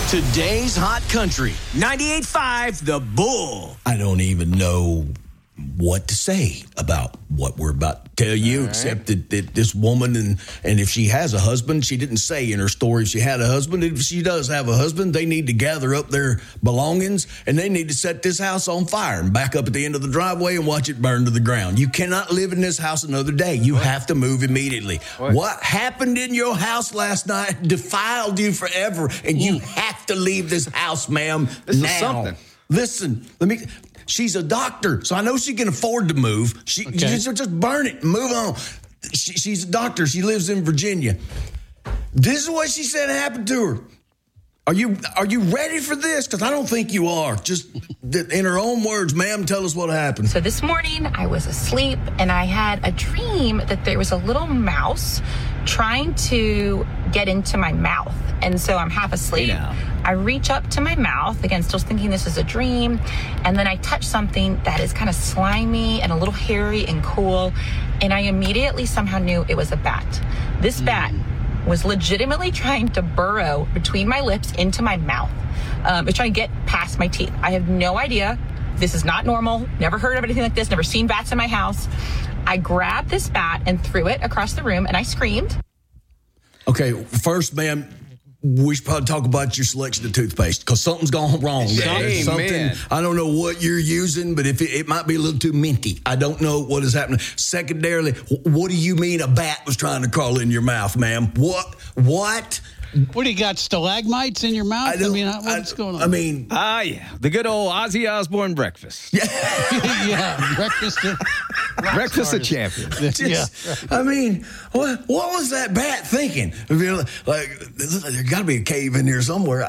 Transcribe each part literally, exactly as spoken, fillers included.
Today's Hot Country, ninety-eight point five The Bull. I don't even know what to say about what we're about to tell you, right. except that, that this woman, and, and if she has a husband, she didn't say in her story if she had a husband. If she does have a husband, they need to gather up their belongings, and they need to set this house on fire and back up at the end of the driveway and watch it burn to the ground. You cannot live in this house another day. You what? have to move immediately. What? what happened in your house last night defiled you forever, and you have to leave this house, ma'am, This now. is something. Listen, let me... She's a doctor, so I know she can afford to move. She okay. just, just burn it and move on. She, she's a doctor. She lives in Virginia. This is what she said happened to her. Are you are you ready for this? Because I don't think you are. Just in her own words, ma'am, tell us what happened. So this morning I was asleep and I had a dream that there was a little mouse trying to get into my mouth. And so I'm half asleep. Yeah. I reach up to my mouth, again, still thinking this is a dream. And then I touch something that is kind of slimy and a little hairy and cool. And I immediately somehow knew it was a bat. This mm. bat was legitimately trying to burrow between my lips into my mouth. Um, it was trying to get past my teeth. I have no idea. This is not normal. Never heard of anything like this. Never seen bats in my house. I grabbed this bat and threw it across the room, and I screamed. Okay, first, ma'am, we should probably talk about your selection of toothpaste because something's gone wrong there. Something, I don't know what you're using, but if it, it might be a little too minty. I don't know what is happening. Secondarily, what do you mean a bat was trying to crawl in your mouth, ma'am? What? What? What, do you got stalagmites in your mouth? I, I mean, what's I, going on? I mean... Ah, yeah. The good old Ozzy Osbourne breakfast. Yeah. yeah, breakfast of... Breakfast of champions. Just, yeah. I mean, what, what was that bat thinking? I mean, like, there got to be a cave in here somewhere.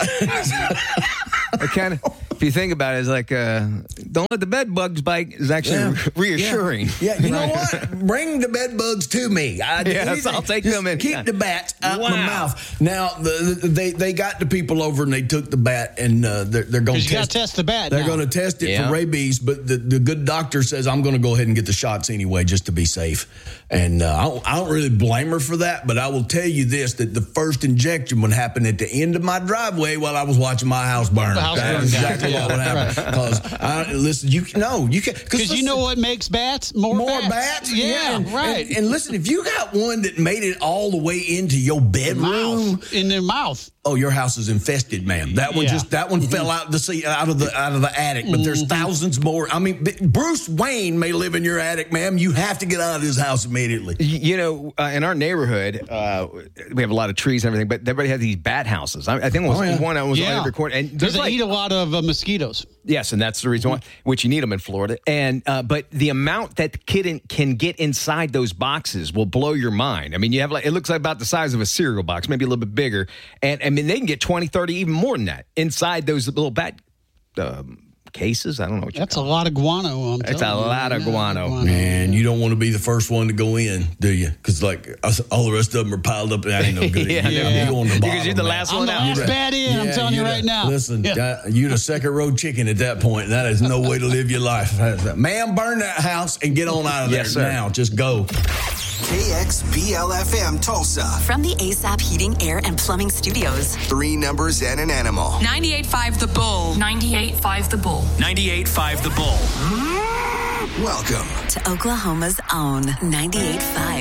I kind of... If you think about it, it's like, uh, don't let the bed bugs bite is actually yeah. reassuring. Yeah, yeah. you know what? Bring the bed bugs to me. I, yes, I'll take them in. Keep the bats out wow. my mouth. Now, the, the, they, they got the people over and they took the bat and uh, they're, they're going to test, test the bat. They're going to test it yeah. for rabies, but the, the good doctor says, I'm going to go ahead and get the shots anyway just to be safe. And uh, I, don't, I don't really blame her for that, but I will tell you this, that the first injection would happen at the end of my driveway while I was watching my house burn. The house That's exactly what would happen. Because, right. listen, you no, you can't. Because you know what makes bats? More, more bats. bats. Yeah, yeah. And, right. And, and listen, if you got one that made it all the way into your bedroom. Mouth. In their mouth. Oh, your house is infested, ma'am. That one yeah. just that one mm-hmm. fell out the sea out of the out of the attic. But mm-hmm. there's thousands more. I mean, Bruce Wayne may live in your attic, ma'am. You have to get out of his house immediately. You know, uh, in our neighborhood, uh, we have a lot of trees and everything, but everybody has these bat houses. I, I think it was oh, yeah. one I was yeah. on every corner. And there's they like, eat a lot of uh, mosquitoes. Yes, and that's the reason why, which you need them in Florida. And uh, but the amount that the kid in, can get inside those boxes will blow your mind. I mean, you have like it looks like about the size of a cereal box, maybe a little bit bigger. And I mean, they can get twenty, thirty, even more than that inside those little bat um, cases. I don't know what you That's a lot of guano. I'm It's a lot of guano. guano. Man, you don't want to be the first one to go in, do you? Because like all the rest of them are piled up and that ain't no good. yeah, you, yeah. you on the bottom, because you're the man. last I'm one the out. last bat in. Yeah, I'm telling you right the, now. Listen, yeah. you're the second row chicken at that point. That is no way to live your life. Man, burn that house and get on out of there yes, sir. now. Just go. K X B L F M Tulsa. From the A S A P Heating, Air, and Plumbing Studios. Three numbers and an animal. ninety-eight point five The Bull. ninety-eight point five The Bull. ninety-eight point five The Bull. Welcome to Oklahoma's own ninety-eight point five.